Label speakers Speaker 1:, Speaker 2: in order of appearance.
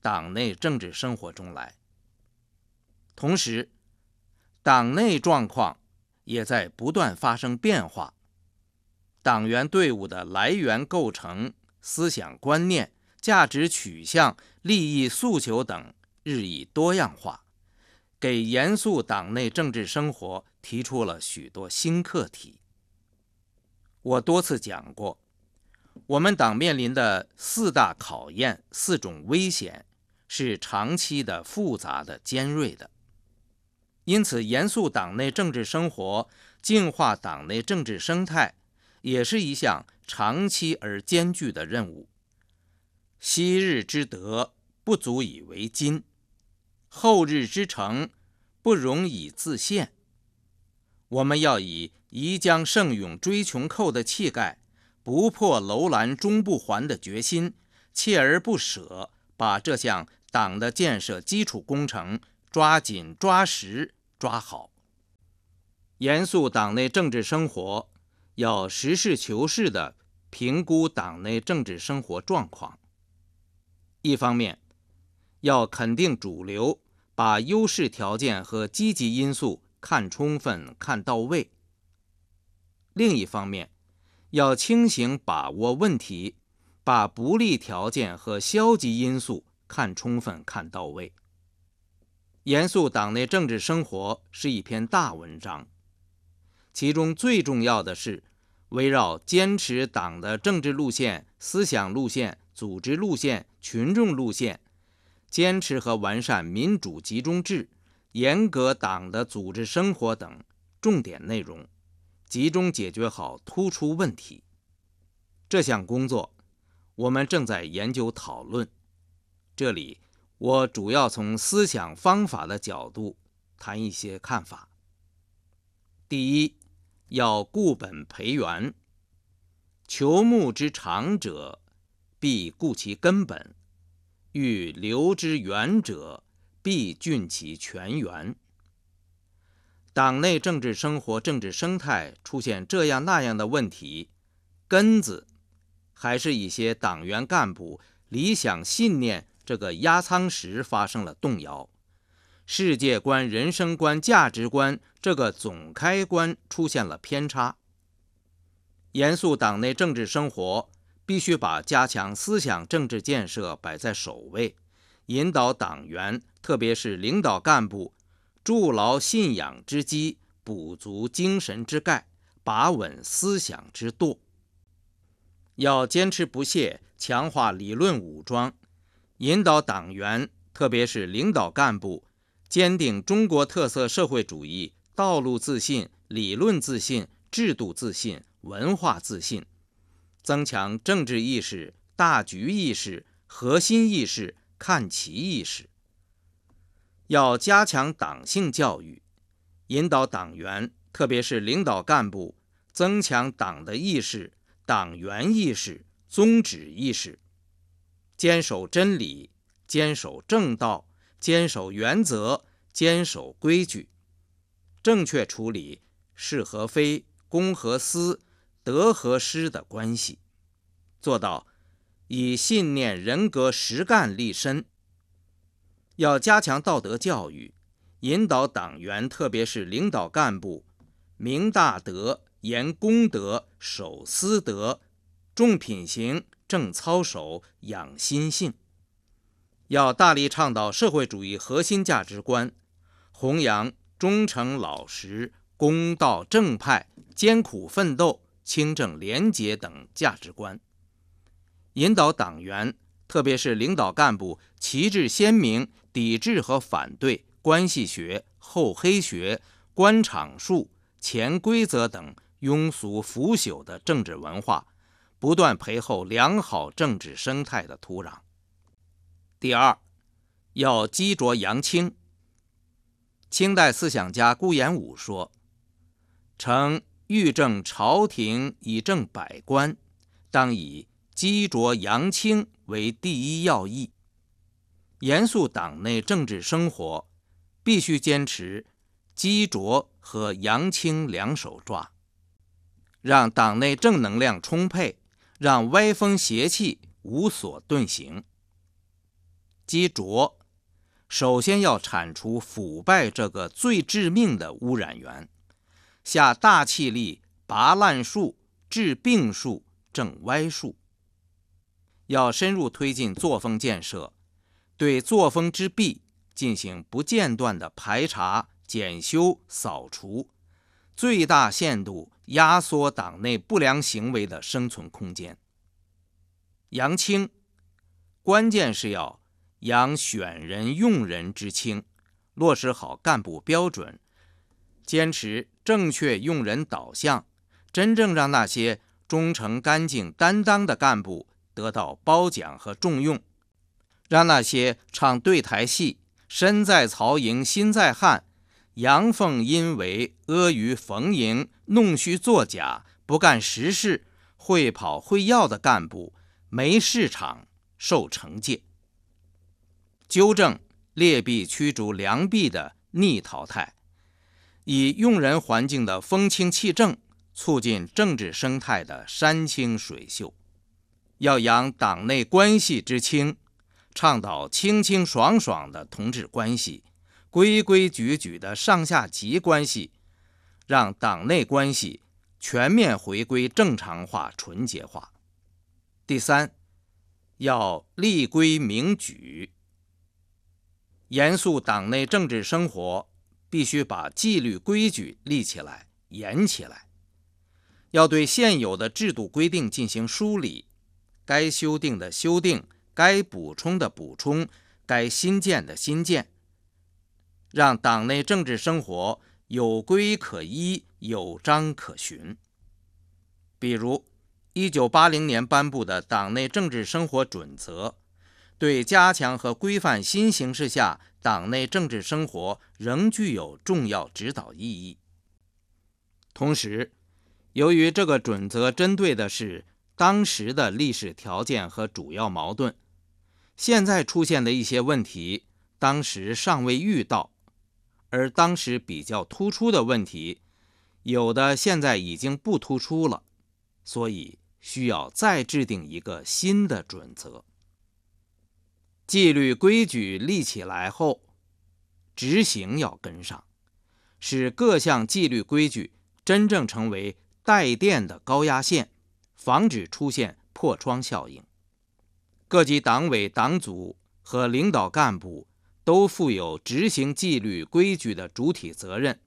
Speaker 1: 党内政治生活中来。同时，党内状况也在不断发生变化，党员队伍的来源构成、思想观念、价值取向、利益诉求等日益多样化，给严肃党内政治生活提出了许多新课题。我多次讲过，我们党面临的4大考验、4种危险是长期的、复杂的、尖锐的。因此，严肃党内政治生活、净化党内政治生态，也是一项长期而艰巨的任务。昔日之德，不足以为今；后日之成，不容以自现。我们要以宜将胜勇追穷寇的气概，不破楼兰终不还的决心，锲而不舍，把这项党的建设基础工程抓紧、抓实、抓好。严肃党内政治生活，要实事求是地评估党内政治生活状况。一方面，要肯定主流，把优势条件和积极因素看充分、看到位；另一方面，要清醒把握问题，把不利条件和消极因素看充分、看到位。严肃党内政治生活是一篇大文章，其中最重要的是围绕坚持党的政治路线、思想路线、组织路线、群众路线，坚持和完善民主集中制，严格党的组织生活等重点内容，集中解决好突出问题。这项工作我们正在研究讨论，这里我主要从思想方法的角度谈一些看法。第一，要固本培元。求木之长者，必固其根本；欲留之远者，必浚其泉源。党内政治生活、政治生态出现这样那样的问题，根子还是一些党员干部理想信念这个压舱石发生了动摇，世界观、人生观、价值观这个总开关出现了偏差。严肃党内政治生活，必须把加强思想政治建设摆在首位，引导党员，特别是领导干部，筑牢信仰之基，补足精神之钙，把稳思想之舵。要坚持不懈，强化理论武装，引导党员，特别是领导干部，坚定中国特色社会主义道路自信、理论自信、制度自信、文化自信，增强政治意识、大局意识、核心意识、看齐意识。要加强党性教育，引导党员，特别是领导干部，增强党的意识、党员意识、宗旨意识，坚守真理，坚守正道，坚守原则，坚守规矩，正确处理是和非、公和私、得和失的关系，做到以信念、人格、实干立身。要加强道德教育，引导党员，特别是领导干部，明大德、严公德、守私德，重品行、正操守、养心性。要大力倡导社会主义核心价值观，弘扬忠诚老实、公道正派、艰苦奋斗、清正廉洁等价值观，引导党员，特别是领导干部，旗帜鲜明，抵制和反对关系学、厚黑学、官场术、潜规则等庸俗腐朽的政治文化，不断培厚良好政治生态的土壤。第二，要激浊扬清。清代思想家顾炎武说：“诚欲正朝廷以正百官，当以激浊扬清为第一要义。”严肃党内政治生活，必须坚持激浊和扬清两手抓，让党内正能量充沛，让歪风邪气无所遁形。 积浊，首先要铲除腐败这个最致命的污染源，下大气力拔烂树、治病树、正歪树。要深入推进作风建设，对作风之弊进行不间断的排查、检修、扫除，最大限度压缩党内不良行为的生存空间。扬清，关键是要扬选人用人之清，落实好干部标准，坚持正确用人导向，真正让那些忠诚干净担当的干部得到褒奖和重用，让那些唱对台戏、身在曹营心在汉、阳奉阴违、阿谀逢迎、弄虚作假、不干实事、会跑会要的干部没市场，受惩戒。纠正劣币驱逐良币的逆淘汰，以用人环境的风清气正，促进政治生态的山清水秀。要扬党内关系之清，倡导清清爽爽的同志关系，规规矩矩的上下级关系，让党内关系全面回归正常化、纯洁化。第三，要立规明矩。严肃党内政治生活，必须把纪律规矩立起来、严起来。要对现有的制度规定进行梳理，该修订的修订，该补充的补充，该新建的新建，让党内政治生活有规可依，有章可循。比如1980年颁布的党内政治生活准则，对加强和规范新形势下党内政治生活仍具有重要指导意义。同时，由于这个准则针对的是当时的历史条件和主要矛盾，现在出现的一些问题，当时尚未遇到，而当时比较突出的问题，有的现在已经不突出了，所以需要再制定一个新的准则。纪律规矩立起来后，执行要跟上，使各项纪律规矩真正成为带电的高压线，防止出现破窗效应。各级党委党组和领导干部都负有执行纪律规矩的主体责任，